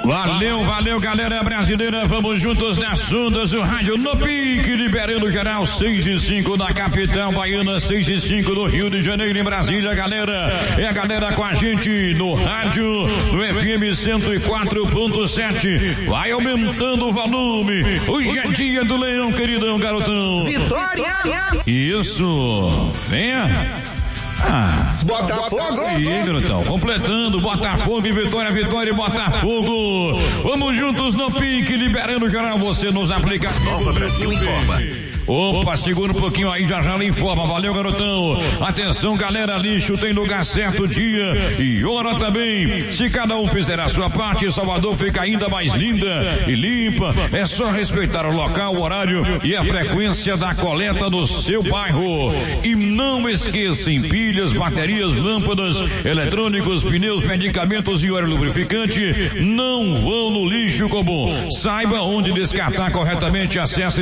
Valeu, galera brasileira. Vamos juntos nas ondas do rádio no pique, liberando geral 6:05 da capital baiana, 6:05 do Rio de Janeiro, em Brasília, galera. É a galera com a gente no rádio, no FM 104.7. Vai aumentando o volume. Hoje é dia do Leão, queridão, garotão. Vitória! Isso. Venha. Botafogo! Aí, garotão, completando, Botafogo e Vitória e Botafogo. Vamos juntos no pique, liberando geral, você nos aplica. Nova Brasil informa. Opa, segura um pouquinho aí, já lhe informa. Valeu, garotão. Atenção, galera, lixo tem lugar certo, dia e hora também. Se cada um fizer a sua parte, Salvador fica ainda mais linda e limpa. É só respeitar o local, o horário e a frequência da coleta no seu bairro. E não esqueçam, pilhas, baterias, lâmpadas, eletrônicos, pneus, medicamentos e óleo lubrificante não vão no lixo comum. Saiba onde descartar corretamente. Acesse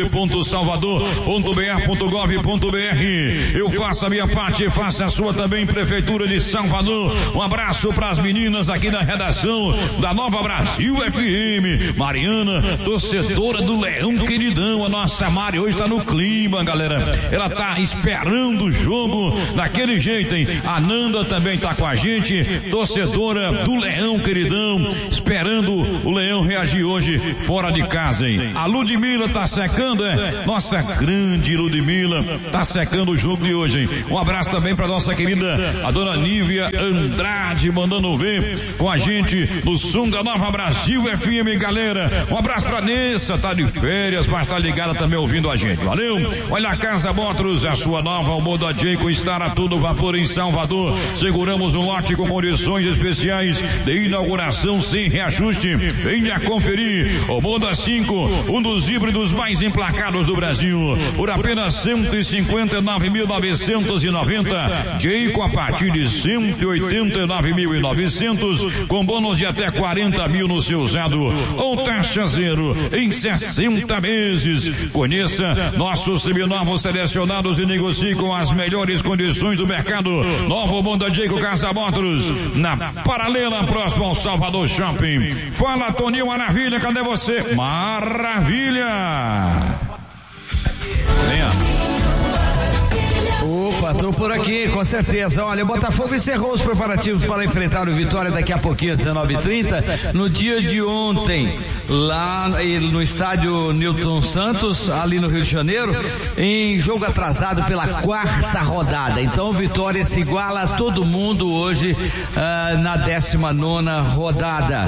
limpume.salvador.br.gov.br. Eu faço a minha parte, faça a sua também, Prefeitura de Salvador. Um abraço para as meninas aqui na redação da Nova Brasil FM. Mariana, torcedora do Leão, queridão. A nossa Mari hoje tá no clima, galera. Ela tá esperando o jogo daquele jeito, hein? A Nanda também tá com a gente, torcedora do Leão, queridão, esperando o Leão reagir hoje fora de casa, hein? A Ludmila tá secando, nossa grande Ludmila tá secando o jogo de hoje, hein? Um abraço também pra nossa querida a dona Nívia Andrade, mandando ver com a gente no som da Nova Brasil FM, galera. Um abraço pra Nessa, tá de férias, mas tá ligada também ouvindo a gente, valeu? Olha a Casa Motors, a sua nova, o Moda Jayco está a todo vapor em Salvador. Seguramos um lote com condições especiais de inauguração sem reajuste. Venha conferir o Moda 5, um dos híbridos mais emplacados do Brasil, por apenas 159.990. Jayco a partir de 189.900, com bônus de até 40 mil no seu usado ou taxa zero em 60 meses. Conheça nossos seminovos selecionados e negocie com as melhores condições do mercado. Novo Moda Jayco Casa Motors, na paralela próximo ao Salvador Shopping. Fala, Toninho Maravilha, cadê você? Maravilha! Opa, tô por aqui, com certeza. Olha, o Botafogo encerrou os preparativos para enfrentar o Vitória daqui a pouquinho, às 19h30, no dia de ontem, lá no estádio Newton Santos, ali no Rio de Janeiro, em jogo atrasado pela 4ª rodada. Então o Vitória se iguala a todo mundo hoje, na 19ª rodada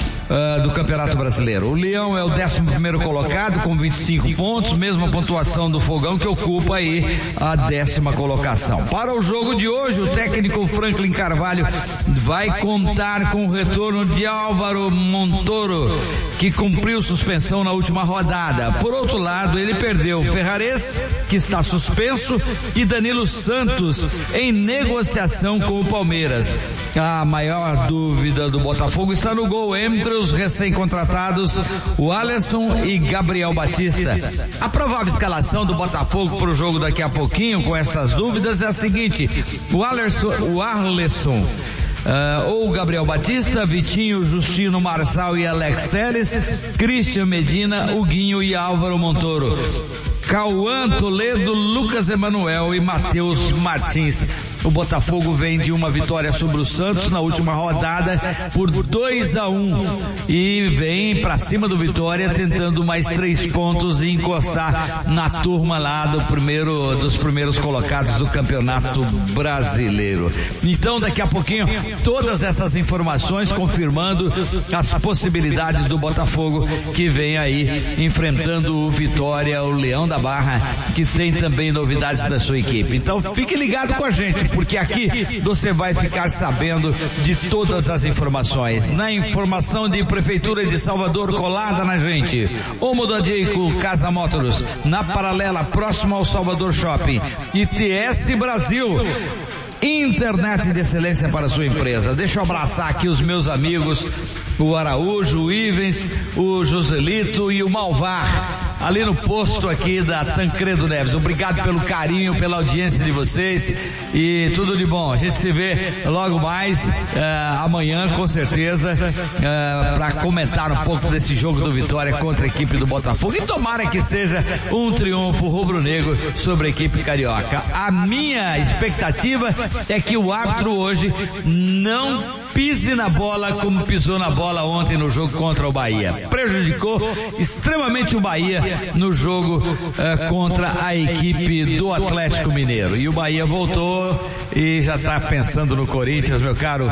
do Campeonato Brasileiro. O Leão é o 11º colocado com 25 pontos, mesma pontuação do Fogão, que ocupa aí a 10ª colocação. Para o jogo de hoje, o técnico Franklin Carvalho vai contar com o retorno de Álvaro Montoro, que cumpriu suspensão na última rodada. Por outro lado, ele perdeu Ferrares, que está suspenso, e Danilo Santos em negociação com o Palmeiras. A maior dúvida do Botafogo está no gol entre os recém-contratados, o Alisson e Gabriel Batista. A provável escalação do Botafogo para o jogo daqui a pouquinho, com essas dúvidas, é a seguinte: o Alisson ou Gabriel Batista, Vitinho, Justino, Marçal e Alex Telles, Christian Medina, Huguinho e Álvaro Montoro, Cauã Toledo, Lucas Emanuel e Matheus Martins. O Botafogo vem de uma vitória sobre o Santos na última rodada por 2-1 e vem pra cima do Vitória tentando mais 3 pontos e encostar na turma lá dos primeiros colocados do Campeonato Brasileiro. Então daqui a pouquinho todas essas informações confirmando as possibilidades do Botafogo, que vem aí enfrentando o Vitória, o Leão da Barra, que tem também novidades da sua equipe. Então fique ligado com a gente, porque aqui você vai ficar sabendo de todas as informações. Na informação de Prefeitura de Salvador, colada na gente, o Moda Jayco Casa Motors, na paralela próximo ao Salvador Shopping, e TS Brasil, internet de excelência para a sua empresa. Deixa eu abraçar aqui os meus amigos, o Araújo, o Ivens, o Joselito e o Malvar. ali no posto aqui da Tancredo Neves. Obrigado pelo carinho, pela audiência de vocês e tudo de bom. A gente se vê logo mais amanhã, com certeza, para comentar um pouco desse jogo do Vitória contra a equipe do Botafogo, e tomara que seja um triunfo rubro-negro sobre a equipe carioca. A minha expectativa é que o árbitro hoje não pise na bola como pisou na bola ontem no jogo contra o Bahia. Prejudicou extremamente o Bahia no jogo contra a equipe do Atlético Mineiro. E o Bahia voltou e já está pensando no Corinthians, meu caro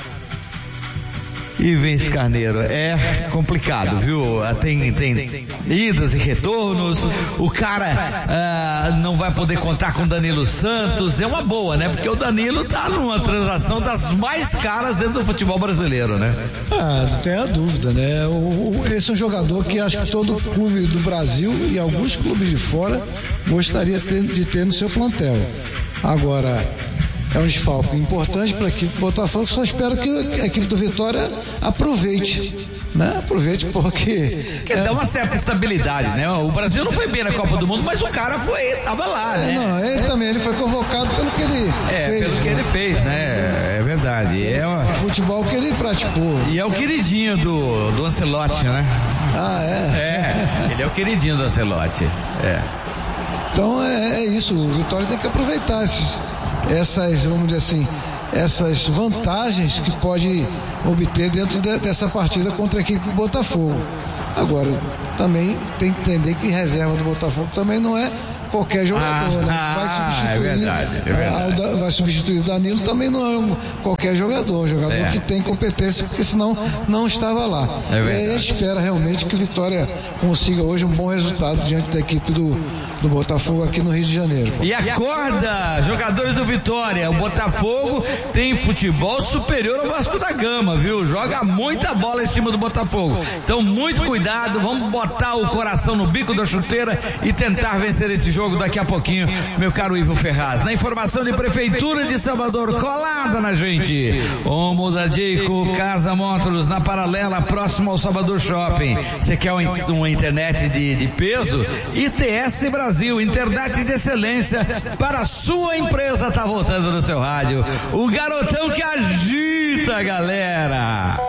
Ivens Carneiro. É complicado, viu? Tem idas e retornos. O cara não vai poder contar com Danilo Santos. É uma boa, né? Porque o Danilo tá numa transação das mais caras dentro do futebol brasileiro, né? Não tem a dúvida, né? Esse é um jogador que acho que todo clube do Brasil e alguns clubes de fora gostaria de ter no seu plantel. Agora, é um desfalque importante para a equipe do Botafogo. Só espero que a equipe do Vitória aproveite, né? Aproveite porque dá uma certa estabilidade, né? O Brasil não foi bem na Copa do Mundo, mas o cara tava lá, né? Não, ele foi convocado pelo que ele fez. Pelo que ele fez, né? É verdade. O futebol que ele praticou. E é o queridinho do Ancelotti, né? Ele é o queridinho do Ancelotti. Então é isso. O Vitória tem que aproveitar essas, vamos dizer assim, essas vantagens que pode obter dentro dessa partida contra a equipe do Botafogo. Agora, também tem que entender que reserva do Botafogo também não é qualquer jogador, né? Vai substituir, é verdade. Vai substituir o Danilo, também não é qualquer jogador, que tem competência, porque senão não estava lá. E aí espera realmente que o Vitória consiga hoje um bom resultado diante da equipe do Botafogo aqui no Rio de Janeiro. E acorda, jogadores do Vitória, o Botafogo tem futebol superior ao Vasco da Gama, viu? Joga muita bola em cima do Botafogo. Então muito cuidado, vamos botar o coração no bico da chuteira e tentar vencer esse jogo daqui a pouquinho, meu caro Ivo Ferraz. Na informação de Prefeitura de Salvador, colada na gente, Homo da Dico, Casa Motors, na Paralela, próximo ao Salvador Shopping. Você quer uma internet de peso? ITS Brasil, internet de excelência para a sua empresa. Tá voltando no seu rádio, o garotão que agita, galera.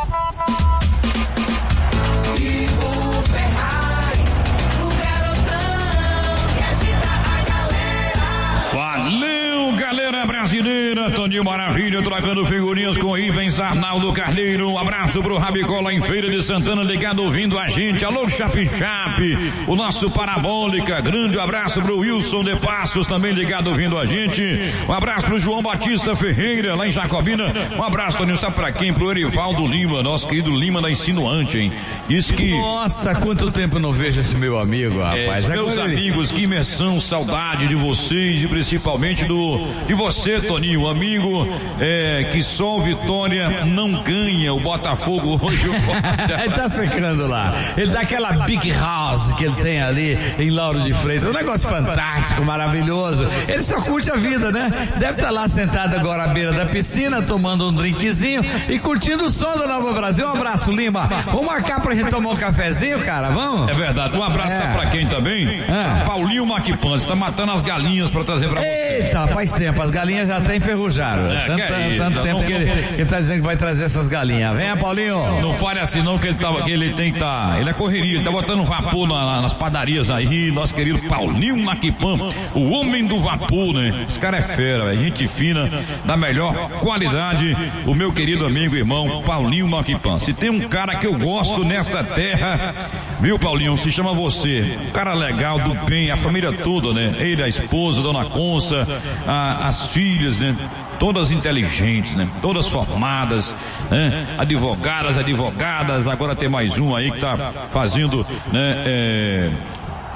Valeu, galera brasileira. Toninho Maravilha trocando figurinhas com Ivens Arnaldo Carneiro. Um abraço pro Rabicola em Feira de Santana, ligado ouvindo a gente. Alô, Chape, o nosso Parabólica. Grande abraço pro Wilson de Passos, também ligado ouvindo a gente. Um abraço pro João Batista Ferreira, lá em Jacobina. Um abraço, Toninho, sabe pra quem? Pro Erivaldo Lima, nosso querido Lima da Insinuante, hein? Isso que... Nossa, quanto tempo eu não vejo esse meu amigo, rapaz. Meus amigos, que imersão, saudade de vocês e principalmente de você, Toninho, amigo, que só o Vitória não ganha o Botafogo hoje. Ele tá secando lá. Ele dá aquela big house que ele tem ali em Lauro de Freitas. Um negócio fantástico, maravilhoso. Ele só curte a vida, né? Deve estar lá sentado agora à beira da piscina, tomando um drinkzinho e curtindo o som da Nova Brasil. Um abraço, Lima. Vamos marcar pra gente tomar um cafezinho, cara? Vamos? É verdade. Um abraço pra quem também? Paulinho Maquipan, você tá matando as galinhas pra trazer pra você. Eita, faz tempo. As galinhas já até enferrujaram. Tanto tempo que ele tá dizendo que vai trazer essas galinhas. Venha, Paulinho. Não fale assim não, que ele tem que estar. Ele é correria, ele tá botando vapor nas padarias aí. Nosso querido Paulinho Maquipan, o homem do vapor, né? Esse cara é fera, velho. Gente fina, da melhor qualidade. O meu querido amigo e irmão Paulinho Maquipan. Se tem um cara que eu gosto nesta terra, viu, Paulinho? Se chama você. Um cara legal, do bem, a família toda, né? Ele, a esposa, Dona Consa, as filhas, né? Todas inteligentes, né? Todas formadas, né? Advogadas, agora tem mais um aí que tá fazendo, né?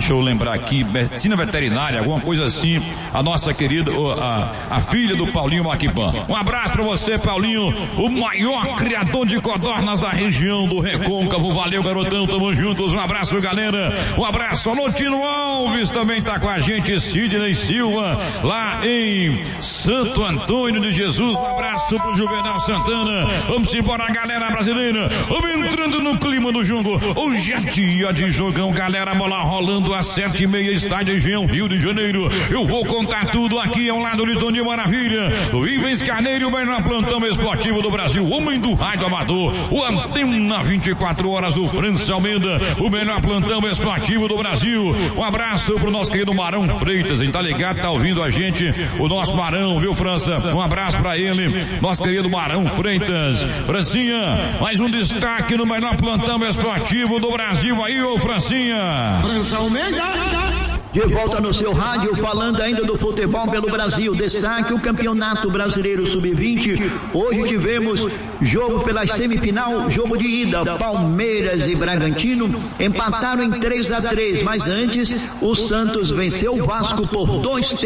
deixa eu lembrar aqui, medicina veterinária, alguma coisa assim, a nossa querida, a filha do Paulinho Maquiban. Um abraço pra você, Paulinho, o maior criador de codornas da região do Recôncavo. Valeu, garotão, tamo juntos. Um abraço, galera. Um abraço ao Notino Alves, também tá com a gente, Sidney Silva, lá em Santo Antônio de Jesus. Um abraço pro Juvenal Santana. Vamos embora, galera brasileira. Vamos entrando no clima do jogo. Hoje é dia de jogão, galera. A bola rolando às 7h30, estádio Engenhão, Rio de Janeiro. Eu vou contar tudo aqui ao lado de Toninho Maravilha, Luiz Carneiro, o melhor plantão esportivo do Brasil, homem do rádio amador, o Antena 24 horas, o França Almeida, o melhor plantão esportivo do Brasil. Um abraço pro nosso querido Marão Freitas, hein? Tá ligado, tá ouvindo a gente, o nosso Marão, viu, França? Um abraço pra ele, nosso querido Marão Freitas. Francinha, mais um destaque no melhor plantão esportivo do Brasil aí, ô Francinha. França Almeida. De volta no seu rádio, falando ainda do futebol pelo Brasil. Destaque o Campeonato Brasileiro Sub-20. Hoje tivemos jogo pela semifinal, jogo de ida. Palmeiras e Bragantino empataram em 3-3, mas antes o Santos venceu o Vasco por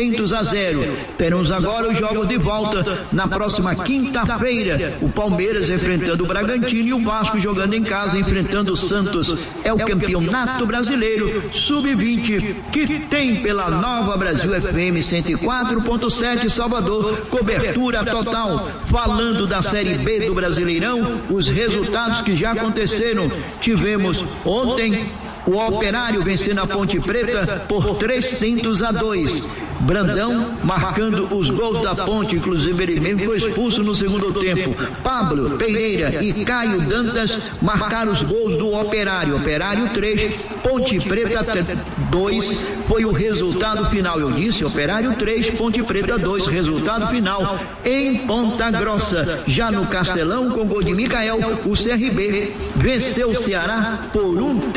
2-0. Teremos agora os jogos de volta na próxima quinta-feira. O Palmeiras enfrentando o Bragantino e o Vasco jogando em casa enfrentando o Santos. É o Campeonato Brasileiro Sub-20 que tem pela Nova Brasil FM 104.7 Salvador, cobertura total. Falando da Série B do Brasileirão, os resultados que já aconteceram. Tivemos ontem o Operário vencendo a Ponte Preta por 3-2. Brandão marcando os gols da Ponte, inclusive ele mesmo foi expulso no segundo tempo. Pablo Pereira e Caio Dantas marcaram os gols do Operário. Operário 3, Ponte Preta 2 foi o resultado final. Eu disse Operário 3, Ponte Preta 2, resultado final em Ponta Grossa. Já no Castelão, com gol de Micael, o CRB venceu o Ceará por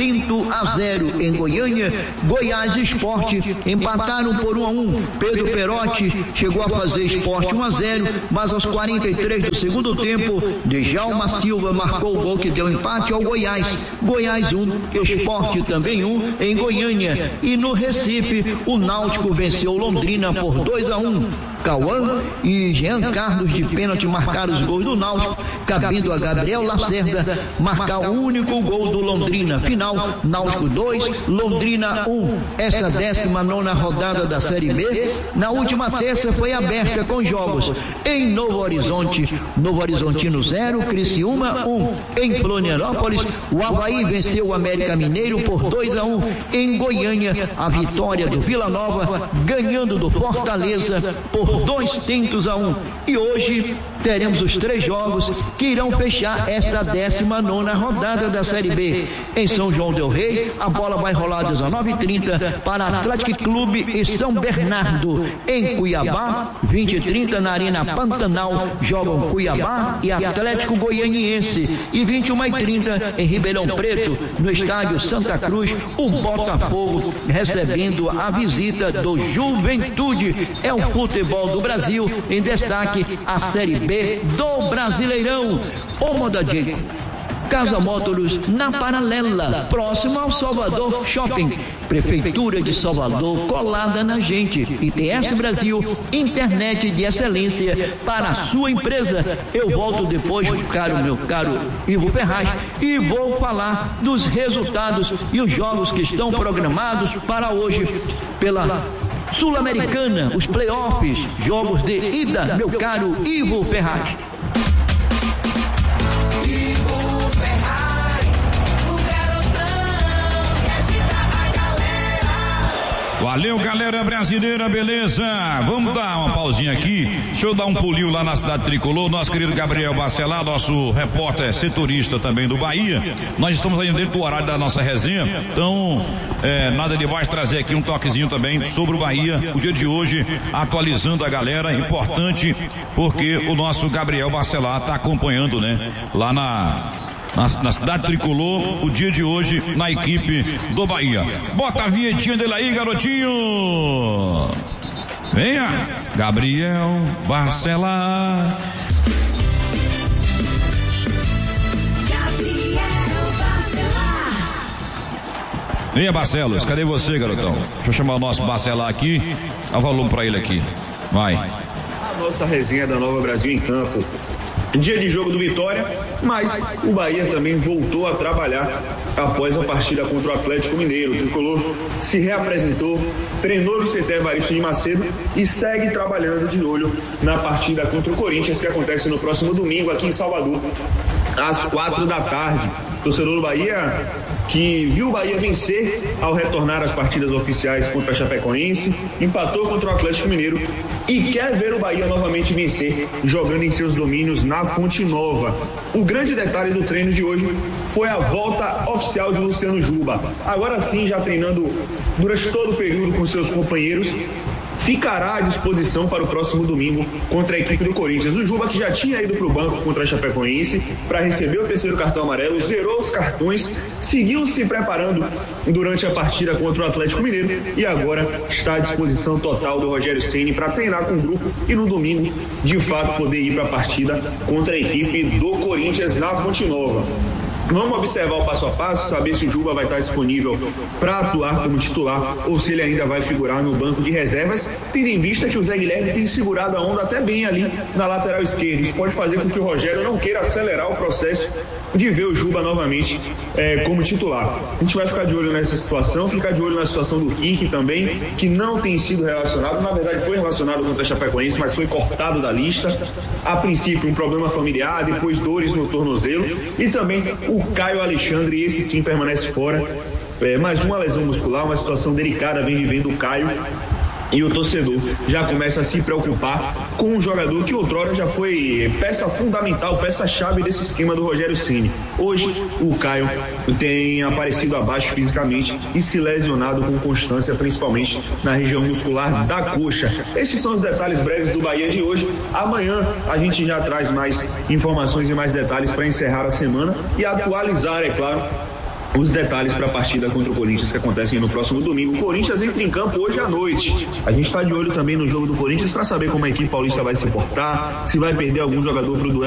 1-0. Em Goiânia, Goiás e Sport empataram por 1-1. Pedro Perotti chegou a fazer Sport 1-0, mas aos 43 do segundo tempo, Djalma Silva marcou o gol que deu empate ao Goiás. Goiás 1, Sport também 1 em Goiânia. E no Recife, o Náutico venceu Londrina por 2-1. Cauã e Jean Carlos de pênalti marcaram os gols do Náutico, cabendo a Gabriel Lacerda marcar o único gol do Londrina. Final, Náutico 2, Londrina 1. Essa 19ª rodada da Série B, na última terça foi aberta com jogos em Novo Horizonte, Novo Horizontino 0, Criciúma 1. Em Florianópolis, o Avaí venceu o América Mineiro por 2-1. Em Goiânia, a vitória do Vila Nova ganhando do Fortaleza por 2-1. E hoje teremos os 3 jogos que irão fechar esta 19ª rodada da Série B. Em São João del Rei, a bola vai rolar às 19h30 para Atlético Clube e São Bernardo. Em Cuiabá, 20h30 na Arena Pantanal, jogam Cuiabá e Atlético Goianiense. E 21h30 em Ribeirão Preto, no estádio Santa Cruz, o Botafogo recebendo a visita do Juventude. É o futebol do Brasil, em destaque a Série B do Brasileirão. Ô Moda Diego, Casa Mótoros na Paralela, próximo ao Salvador Shopping. Prefeitura de Salvador colada na gente. ITS Brasil, internet de excelência para a sua empresa. Eu volto depois, meu caro Ivo Ferraz, e vou falar dos resultados e os jogos que estão programados para hoje pela Sul-Americana, os playoffs, jogos de ida, meu caro Ivo Ferraz. Valeu, galera brasileira, beleza? Vamos dar uma pausinha aqui. Deixa eu dar um pulinho lá na cidade tricolor. Nosso querido Gabriel Bacelar, nosso repórter setorista também do Bahia. Nós estamos aí dentro do horário da nossa resenha. Então, nada de mais trazer aqui um toquezinho também sobre o Bahia. O dia de hoje, atualizando a galera. Importante, porque o nosso Gabriel Bacelar está acompanhando, né? Lá na cidade tricolor, o dia de hoje na equipe do Bahia. Bota a vinhetinha dele aí, garotinho. Venha, Gabriel Bacelar. Venha, Barcelos, cadê você, garotão? Deixa eu chamar o nosso Barcelar aqui. Dá volume pra ele aqui. Vai. A nossa resenha da Nova Brasil em campo. Dia de jogo do Vitória, mas o Bahia também voltou a trabalhar após a partida contra o Atlético Mineiro. O tricolor se reapresentou, treinou no CT Evaristo de Macedo e segue trabalhando de olho na partida contra o Corinthians, que acontece no próximo domingo aqui em Salvador, às 4 da tarde. Torcedor do Bahia que viu o Bahia vencer ao retornar às partidas oficiais contra a Chapecoense, empatou contra o Atlético Mineiro e quer ver o Bahia novamente vencer, jogando em seus domínios na Fonte Nova. O grande detalhe do treino de hoje foi a volta oficial de Luciano Juba. Agora sim, já treinando durante todo o período com seus companheiros, ficará à disposição para o próximo domingo contra a equipe do Corinthians. O Juba, que já tinha ido para o banco contra a Chapecoense para receber o terceiro cartão amarelo, zerou os cartões, seguiu se preparando durante a partida contra o Atlético Mineiro e agora está à disposição total do Rogério Ceni para treinar com o grupo e no domingo, de fato, poder ir para a partida contra a equipe do Corinthians na Fonte Nova. Vamos observar o passo a passo, saber se o Juba vai estar disponível para atuar como titular ou se ele ainda vai figurar no banco de reservas, tendo em vista que o Zé Guilherme tem segurado a onda até bem ali na lateral esquerda. Isso pode fazer com que o Rogério não queira acelerar o processo de ver o Juba novamente como titular. A gente vai ficar de olho nessa situação, ficar de olho na situação do Kiki também, que não tem sido relacionado, na verdade foi relacionado contra a Chapecoense, mas foi cortado da lista. A princípio um problema familiar, depois dores no tornozelo, e também o Caio Alexandre, esse sim permanece fora, mais uma lesão muscular, uma situação delicada vem vivendo o Caio. E o torcedor já começa a se preocupar com um jogador que outrora já foi peça fundamental, peça-chave desse esquema do Rogério Ceni. Hoje, o Caio tem aparecido abaixo fisicamente e se lesionado com constância, principalmente na região muscular da coxa. Esses são os detalhes breves do Bahia de hoje. Amanhã a gente já traz mais informações e mais detalhes para encerrar a semana e atualizar, é claro, os detalhes para a partida contra o Corinthians que acontecem no próximo domingo. O Corinthians entra em campo hoje à noite. A gente está de olho também no jogo do Corinthians para saber como a equipe paulista vai se portar, se vai perder algum jogador para o duelo